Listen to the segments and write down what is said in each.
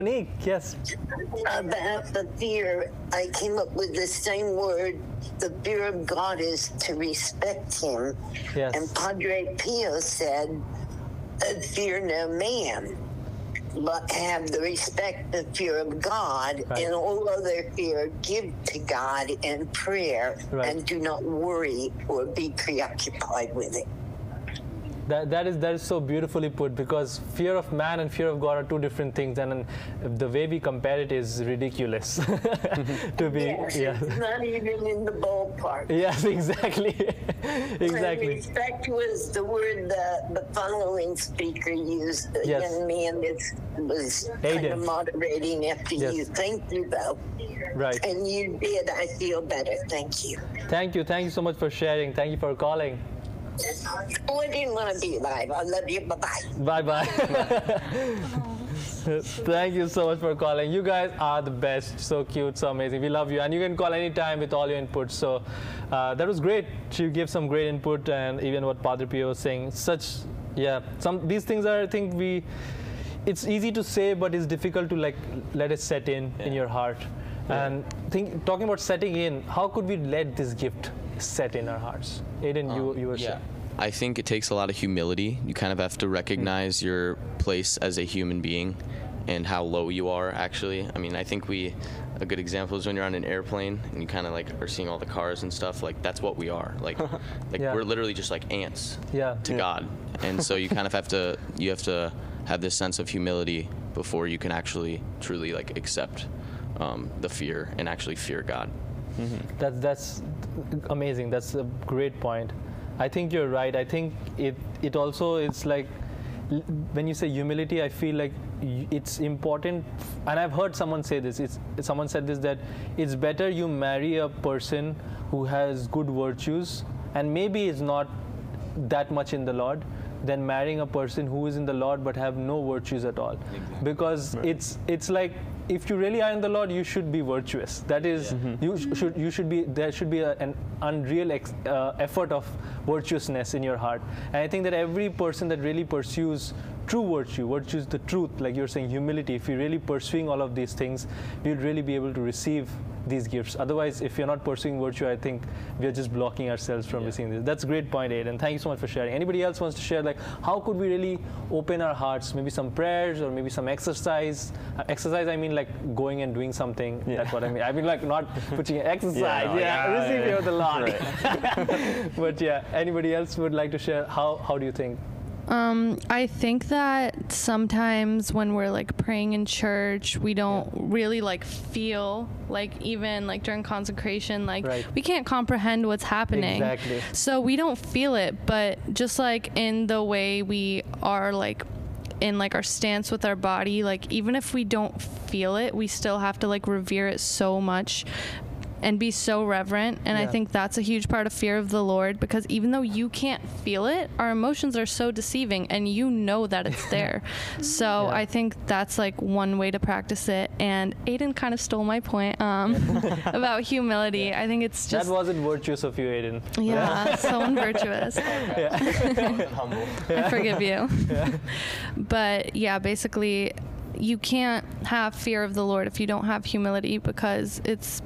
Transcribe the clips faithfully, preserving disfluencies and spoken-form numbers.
Nick, yes. About the fear, I came up with the same word. The fear of God is to respect Him. Yes. And Padre Pio said, fear no man, but have the respect and fear of God, right. and all other fear give to God in prayer, right. and do not worry or be preoccupied with it. That, that is that is so beautifully put, because fear of man and fear of God are two different things, and, and the way we compare it is ridiculous. to be, yes, yeah. It's not even in the ballpark. Yes, exactly, exactly. And respect was the word that the following speaker used. The yes. young man that was kind Aiden. of moderating after yes. you. Thank you, though. Right. And you did. I feel better. Thank you. Thank you. Thank you so much for sharing. Thank you for calling. Oh, I didn't want to be live. I love you. Bye-bye. Bye-bye. Thank you so much for calling. You guys are the best. So cute, so amazing. We love you. And you can call anytime with all your inputs. So uh, that was great. She gave some great input, and even what Padre Pio was saying. Such, yeah, some these things are, I think we, it's easy to say, but it's difficult to like let it set in yeah. in your heart. Yeah. And think, talking about setting in, how could we let this gift set in our hearts? Aiden, um, you, you were yeah. saying. I think it takes a lot of humility. You kind of have to recognize mm-hmm. your place as a human being and how low you are, actually. I mean, I think we, a good example is when you're on an airplane and you kind of like are seeing all the cars and stuff, like that's what we are. Like, like yeah. we're literally just like ants yeah. to yeah. God. And so you kind of have to, you have to have this sense of humility before you can actually truly like accept um, the fear and actually fear God. Mm-hmm. That's, that's amazing. That's a great point. I think you're right. I think it it also is like, when you say humility, I feel like it's important, and I've heard someone say this, it's, someone said this, that it's better you marry a person who has good virtues and maybe is not that much in the Lord, than marrying a person who is in the Lord but have no virtues at all. Exactly. Because right. it's it's like, if you really are in the Lord, you should be virtuous. That is, yeah. mm-hmm. you sh- should you should be there should be a, an unreal ex- uh, effort of virtuousness in your heart. And I think that every person that really pursues true virtue, virtue is the truth, like you're saying, humility. If you're really pursuing all of these things, you'll really be able to receive these gifts. Otherwise, if you're not pursuing virtue, I think we're just blocking ourselves from yeah. receiving this. That's a great point, Aiden. Thank you so much for sharing. Anybody else wants to share, like, how could we really open our hearts? Maybe some prayers or maybe some exercise. Uh, exercise, I mean, like going and doing something. Yeah. That's what I mean. I mean, like not putting exercise. Yeah, no, yeah, yeah, receive yeah, yeah. the Lord. Right. But yeah, anybody else would like to share? How How do you think? Um, I think that sometimes when we're like praying in church, we don't really like feel like, even like during consecration, like right. we can't comprehend what's happening. Exactly. So we don't feel it, but just like in the way we are like in like our stance with our body, like even if we don't feel it, we still have to like revere it so much and be so reverent. And yeah. I think that's a huge part of fear of the Lord, because even though you can't feel it, our emotions are so deceiving and you know that it's there. So yeah. I think that's like one way to practice it. And Aiden kind of stole my point um, about humility. Yeah. I think it's just... That wasn't virtuous of you, Aiden. Yeah, yeah. So unvirtuous. Yeah. Humble. I forgive you. Yeah. But yeah, basically you can't have fear of the Lord if you don't have humility, because it's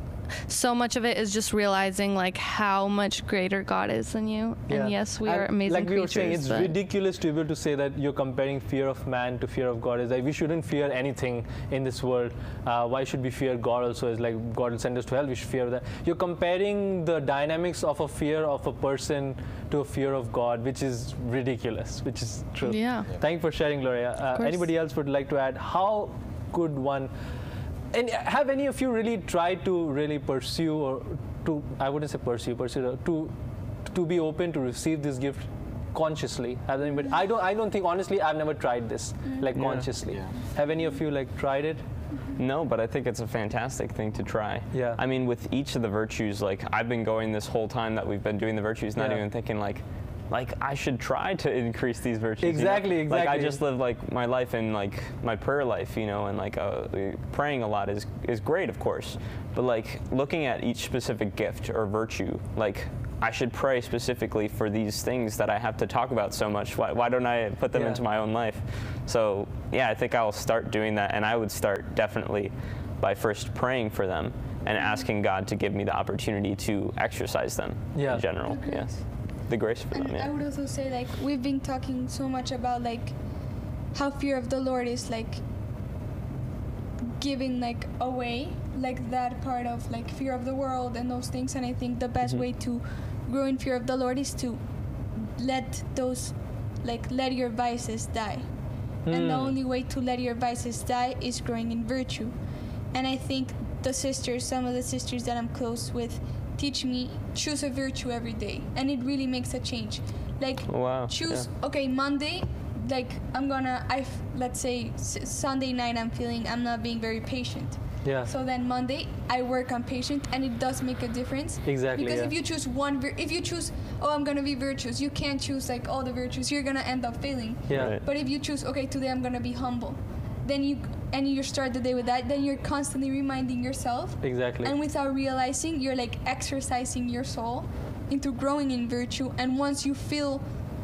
so much of it is just realizing like how much greater God is than you. Yeah. And yes, we and are amazing like we creatures. were saying, it's but ridiculous to be able to say that you're comparing fear of man to fear of God. Is like we shouldn't fear anything in this world. Uh, why should we fear God also? Is like God will send us to hell, we should fear that. You're comparing the dynamics of a fear of a person to a fear of God, which is ridiculous, which is true. Yeah. yeah. Thank you for sharing, Gloria. Uh, anybody else would like to add? How could one... And have any of you really tried to really pursue, or to, I wouldn't say pursue, pursue, to to be open to receive this gift consciously? Have anybody, I don't I don't think, honestly, I've never tried this, like yeah. consciously. Yeah. Have any of you like tried it? No, but I think it's a fantastic thing to try. Yeah. I mean, with each of the virtues, like I've been going this whole time that we've been doing the virtues, not yeah. even thinking like, like I should try to increase these virtues. Exactly, you know? exactly. Like I just live like my life in like my prayer life, you know, and like uh, praying a lot is is great, of course. But like looking at each specific gift or virtue, like I should pray specifically for these things that I have to talk about so much. Why, why don't I put them Yeah. into my own life? So yeah, I think I'll start doing that, and I would start definitely by first praying for them and asking God to give me the opportunity to exercise them Yeah. in general. Okay. Yes, the grace for And them. I Yeah. would also say, like, we've been talking so much about like how fear of the Lord is like giving like away like that part of like fear of the world and those things. And I think the best Mhm. way to grow in fear of the Lord is to let those like let your vices die. And the Hmm. only way to let your vices die is growing in virtue. And I think the sisters, some of the sisters that I'm close with, teach me choose a virtue every day, and it really makes a change. Like Wow. choose yeah. okay Monday, like I'm gonna I let's say s- Sunday night I'm feeling I'm not being very patient. Yeah. So then Monday I work on patience, and it does make a difference. Exactly, Because yeah. if you choose one, vir- if you choose, oh, I'm gonna be virtuous, you can't choose like all the virtues. You're gonna end up failing. Yeah. Right. But if you choose, okay, today I'm gonna be humble, then you and you start the day with that, then you're constantly reminding yourself, Exactly. and without realizing, you're like exercising your soul into growing in virtue. And once you feel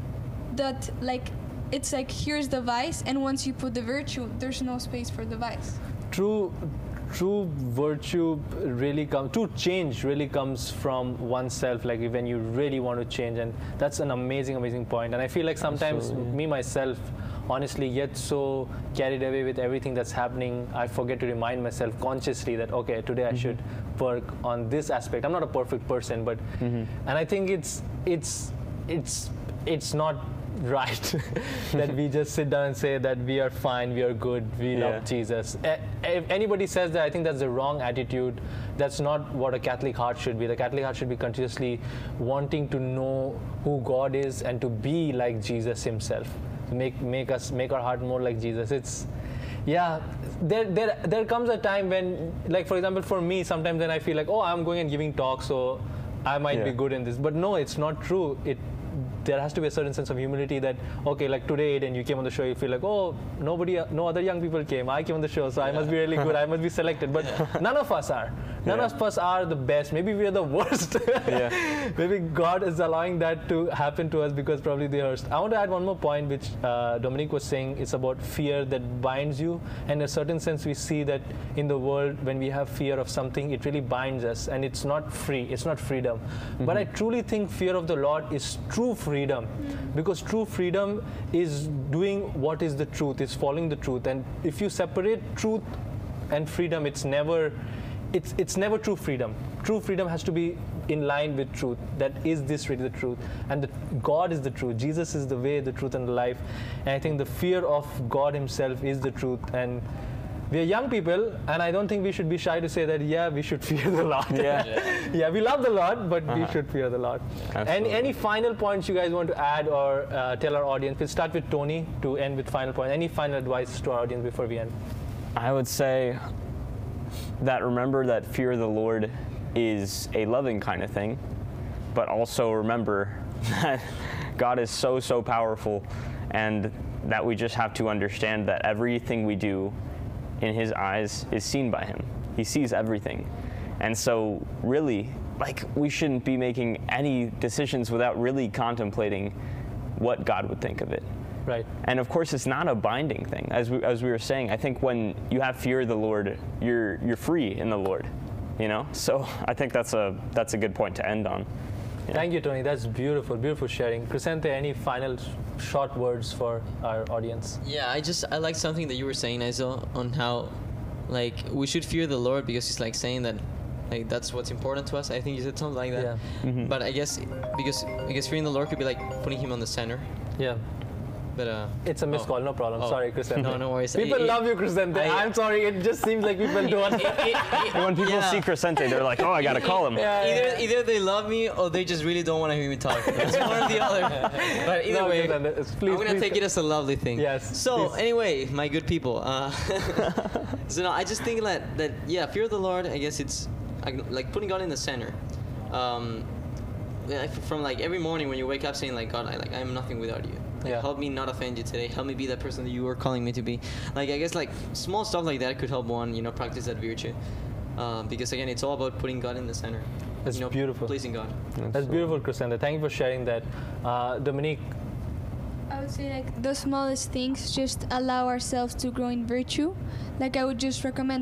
that, like, it's like here's the vice, and once you put the virtue, there's no space for the vice. True, true virtue really comes. True change really comes from oneself. Like when you really want to change, and that's an amazing, amazing point. And I feel like sometimes Absolutely. me myself, honestly, get so carried away with everything that's happening, I forget to remind myself consciously that okay, today I should work on this aspect. I'm not a perfect person, but and I think it's it's it's it's not right that we just sit down and say that we are fine, we are good, we Yeah. love Jesus. Eh, If anybody says that, I think that's the wrong attitude. That's not what a Catholic heart should be. The Catholic heart should be continuously wanting to know who God is and to be like Jesus himself. Make make us make our heart more like Jesus. It's yeah, there there there comes a time when, like for example, for me, sometimes when I feel like, oh, I'm going and giving talks, so I might be Yeah. good in this. But no, it's not true. It there has to be a certain sense of humility that okay, like today, and you came on the show, you feel like, oh, nobody, no other young people came. I came on the show, so I must be really good. I must be selected. But none of us are. None Yeah. of us are the best. Maybe we are the worst. Yeah. Maybe God is allowing that to happen to us because probably they are. I want to add one more point, which uh, Dominic was saying. It's about fear that binds you. And in a certain sense, we see that in the world, when we have fear of something, it really binds us, and it's not free. It's not freedom. But I truly think fear of the Lord is true freedom, because true freedom is doing what is the truth. It's following the truth. And if you separate truth and freedom, it's never. It's, it's never true freedom. True freedom has to be in line with truth. That is this really the truth? And the, God is the truth. Jesus is the way, the truth, and the life. And I think the fear of God himself is the truth. And we are young people, and I don't think we should be shy to say that, yeah, we should fear the Lord. Yeah. Yeah, we love the Lord, but we Uh-huh. should fear the Lord. And Absolutely. any final points you guys want to add or uh, tell our audience? We'll start with Tony to end with final point. Any final advice to our audience before we end? I would say that remember that fear of the Lord is a loving kind of thing, but also remember that God is so, so powerful, and that we just have to understand that everything we do in his eyes is seen by him. He sees everything. And so really, like, we shouldn't be making any decisions without really contemplating what God would think of it. Right. And of course, it's not a binding thing. As we, as we were saying, I think when you have fear of the Lord, you're you're free in the Lord, you know. So I think that's a that's a good point to end on. Yeah. Thank you, Tony. That's beautiful, beautiful sharing. Crescente, any final sh- short words for our audience? Yeah, I just I like something that you were saying, Nigel, on how like we should fear the Lord because he's like saying that like that's what's important to us. I think you said something like that. Yeah. Mhm. But I guess because I guess fearing the Lord could be like putting him on the center. Yeah. But uh It's a missed oh. call, no problem. Oh. Sorry, Crescente. No, no worries. People I- love you, Crescente. I- I'm sorry, it just seems like people don't. And when people Yeah. see Crescente, they're like, oh, I gotta call him. Yeah, Either yeah. either they love me or they just really don't want to hear me talk. It's one or the other. But either No, way, Crescente, it's- please, I'm gonna please. take it as a lovely thing. Yes, So please. anyway, my good people. Uh, so no, I just think that that yeah, fear of the Lord. I guess it's like, like putting God in the center. Um, yeah, from like every morning when you wake up saying like God, I like I am nothing without you. Like, Yeah. help me not offend you today. Help me be that person that you are calling me to be. Like I guess like small stuff like that could help one, you know, practice that virtue. Uh, because again, it's all about putting God in the center. That's you know, beautiful. pleasing God. That's beautiful, Crescenda. Thank you for sharing that. Uh, Dominique, I would say like the smallest things, just allow ourselves to grow in virtue. Like I would just recommend